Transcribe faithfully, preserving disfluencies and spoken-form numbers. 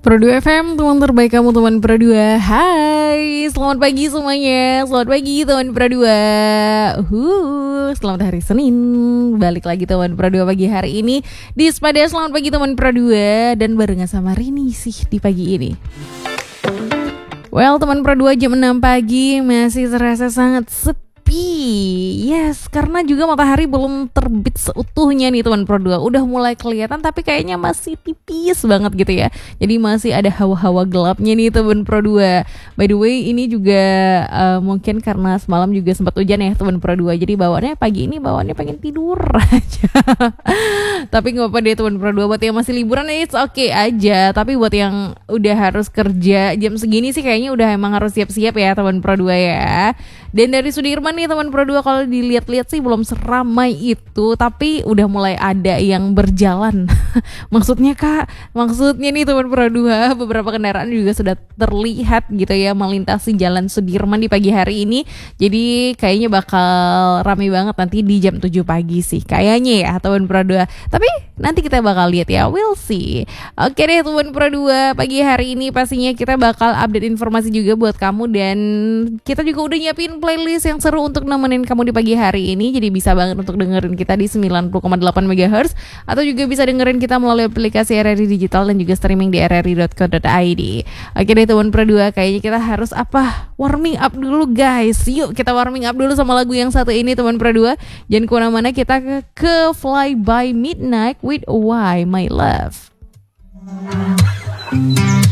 Pro dua F M, teman terbaik kamu, teman Pro dua. Hai, selamat pagi semuanya. Selamat pagi teman Pro dua. Uhuh, selamat hari Senin. Balik lagi teman Pro dua pagi hari ini di Spada. Selamat pagi teman Pro dua. Dan barengan sama Rini sih di pagi ini. Well, teman Pro dua, jam enam pagi masih terasa sangat sepi. Yes, karena juga matahari belum terbit seutuhnya nih teman Pro dua. Udah mulai kelihatan tapi kayaknya masih tipis banget gitu ya. Jadi masih ada hawa-hawa gelapnya nih teman Pro dua. By the way, ini juga uh, mungkin karena semalam juga sempat hujan ya teman Pro dua. Jadi bawaannya pagi ini bawaannya pengen tidur aja. Tapi gak apa-apa deh teman Pro dua. Buat yang masih liburan it's okay aja. Tapi buat yang udah harus kerja jam segini sih kayaknya udah emang harus siap-siap ya teman Pro dua ya. Dan dari Sudirman nih teman Pro dua, kalau dilihat-lihat sih belum seramai itu, tapi udah mulai ada yang berjalan. Maksudnya kak, maksudnya nih teman Pro dua, beberapa kendaraan juga sudah terlihat gitu ya melintasi jalan Sudirman di pagi hari ini. Jadi kayaknya bakal ramai banget nanti di jam tujuh pagi sih kayaknya ya teman Pro dua. Tapi nanti kita bakal lihat ya, we'll see. Oke deh teman Pro dua, pagi hari ini pastinya kita bakal update informasi juga buat kamu, dan kita juga udah nyiapin playlist yang seru untuk nemenin kamu di pagi hari ini. Jadi bisa banget untuk dengerin kita di sembilan puluh koma delapan megahertz, atau juga bisa dengerin kita melalui aplikasi R R I Digital dan juga streaming di r r i dot co dot i d. Oke deh teman Pro dua, kayaknya kita harus apa? Warming up dulu guys. Yuk kita warming up dulu sama lagu yang satu ini teman Pro dua. Jangan kemana-mana, kita ke, ke Fly by Midnight with Why My Love.